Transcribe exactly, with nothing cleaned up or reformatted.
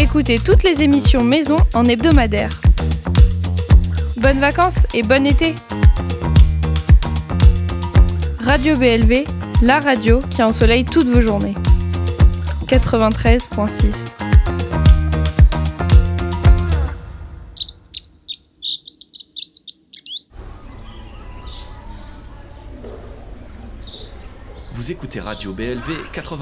Écoutez toutes les émissions maison en hebdomadaire. Bonnes vacances et bon été! Radio B L V, la radio qui ensoleille toutes vos journées. quatre-vingt-treize virgule six. Vous écoutez Radio B L V quatre-vingt-treize.